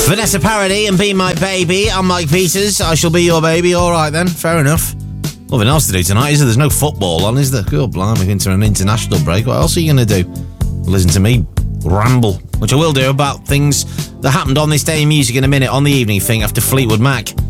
Vanessa Paradis and Be My Baby. I'm Mike Peters. I shall be your baby. All right then, fair enough. Nothing else to do tonight, is there? There's no football on, is there? Good blimey, into an international break. What else are you going to do? Listen to me ramble, which I will do about things that happened on this day in music in a minute on the evening thing after Fleetwood Mac.